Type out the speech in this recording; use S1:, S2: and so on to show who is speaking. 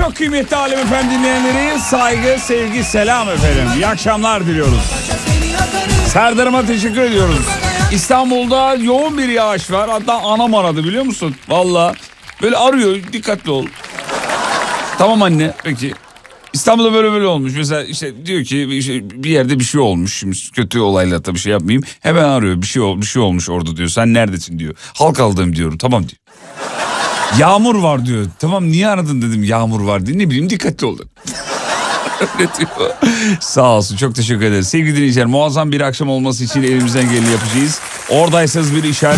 S1: çok kıymetli Alem FM dinleyenleri, saygı, sevgi, selam efendim. İyi akşamlar diliyoruz. Serdar'ıma teşekkür ediyoruz. İstanbul'da yoğun bir yağış var. Hatta anam aradı biliyor musun? Valla böyle arıyor, dikkatli ol. Tamam anne, peki. İstanbul'da böyle olmuş. Mesela işte diyor ki bir yerde bir şey olmuş. Şimdi kötü olayla tabii şey yapmayayım. Hemen arıyor, bir şey olmuş orada diyor. Sen neredesin diyor. Halkalı'dayım diyorum, tamam diyor. Yağmur var diyor. Tamam, niye aradın dedim, yağmur var diye. Ne bileyim, dikkatli ol. Öyle diyor. Sağ olsun, çok teşekkür ederiz. Sevgili dinleyiciler, muazzam bir akşam olması için elimizden geleni yapacağız. Oradaysanız bir işaret